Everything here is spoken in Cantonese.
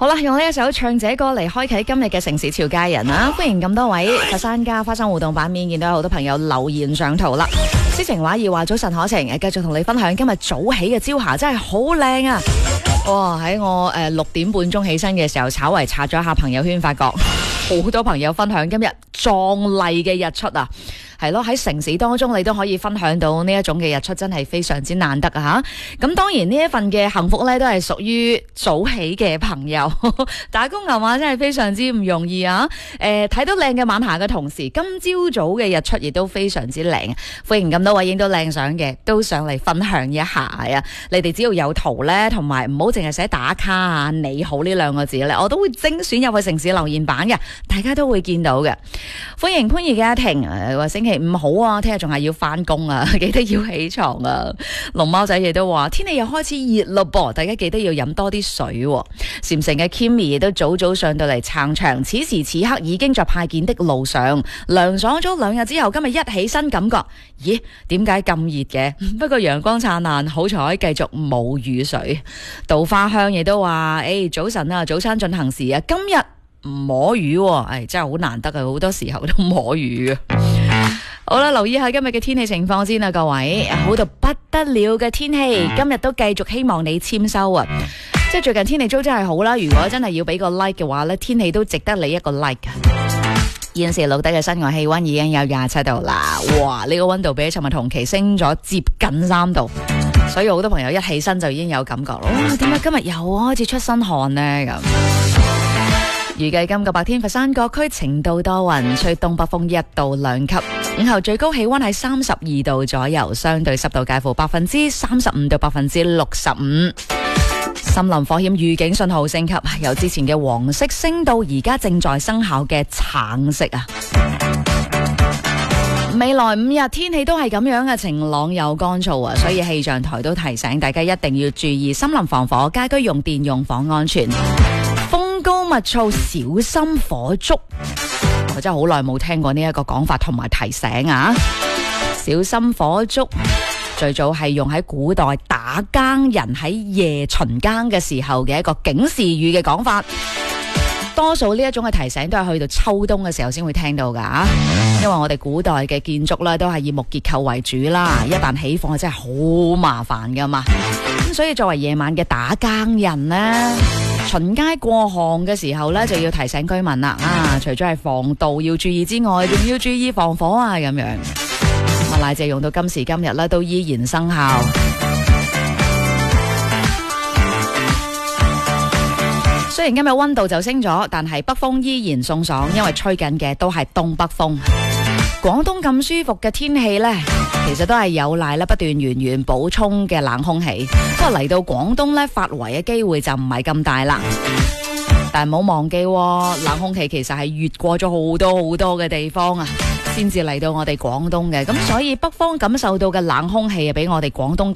好啦，用呢一首唱這歌嚟開啟今日嘅城市潮家人啦！歡迎咁多位佛山家花生互動版面見到有好多朋友留言上圖啦。詩情畫意話早晨可晴，繼續同你分享今日早起嘅朝霞真係好靚啊！哇！喺我6點半鐘起身嘅時候，稍為刷咗一下朋友圈，發覺好多朋友分享今日壯麗嘅日出啊！係咯，喺城市當中你都可以分享到呢一種嘅日出，真係非常之難得啊！吓，咁當然呢一份嘅幸福咧，都係屬於早起嘅朋友。打工牛馬真係非常之唔容易啊！睇到靚嘅晚霞嘅同時，今朝早嘅日出亦都非常之靚。歡迎咁多位影到靚相嘅，都上嚟分享一下啊！你哋只要有圖咧，同埋唔好淨係寫打卡啊、你好呢兩個字咧，我都會精選入去城市留言版嘅，大家都會見到嘅。歡迎潘怡家庭，話星期五好啊，聽日仲係要翻工啊，記得要起床啊。龍貓仔亦都話天氣又開始熱咯噃，大家記得要飲多啲水。禪城嘅 Kimmy 亦都早早上到嚟撐場，此時此刻已經在派件的路上，涼爽咗2日之後，今日一起身感覺，咦，點解咁熱嘅？不過陽光燦爛，好彩繼續冇雨水。稻花香亦都話，早晨啊，早餐進行時啊，今日唔摸魚喎，真係好難得啊，好多時候都摸魚啊。好啦，留意下今日嘅天氣情況先啦，各位，好到不得了嘅天氣，今日都繼續希望你簽收啊！即係最近天氣都真係好啦，如果真係要俾個 like 嘅話呢，天氣都值得你一個 like。現時錄低嘅室外氣溫已經有27度啦，哇！呢個溫度比起尋日同期升咗接近3度，所以好多朋友一起身就已經有感覺咯。點解今日又開始出身汗呢？咁預計今個白天佛山各區晴到多雲，吹東北風1到2級，午後最高氣溫喺32度左右，相對濕度介乎35%到65%。森林火險預警信號升級，由之前嘅黃色升到而家正在生效嘅橙色啊！未來5日天氣都係咁樣嘅，晴朗又乾燥啊，所以氣象台都提醒大家一定要注意森林防火、家居用電用火安全。風高物燥，小心火燭。我真係好耐冇聽過呢一個講法同埋提醒啊！小心火燭。最早係用喺古代打更人喺夜巡更嘅時候嘅一個警示語嘅講法，多數呢一種嘅提醒都係去到秋冬嘅時候先會聽到噶，因為我哋古代嘅建築咧都係以木結構為主啦，一旦起火真係好麻煩噶嘛，咁所以作為夜晚嘅打更人呢，巡街過巷嘅時候咧就要提醒居民啦，除咗係防盜要注意之外，仲要注意防火啊咁樣。賴借用到今時今日咧，都依然生效。雖然今日溫度就升咗，但係北風依然送爽，因為吹緊嘅都係東北風。廣東咁舒服嘅天氣呢，其實都係有賴咧不斷源源補充嘅冷空氣。不過嚟到廣東呢，發圍嘅機會就唔係咁大啦。但係唔好忘記，冷空氣其實係越過咗好多好多嘅地方啊，先至嚟到我哋廣東嘅，咁所以北方感受到嘅冷空氣比我哋廣東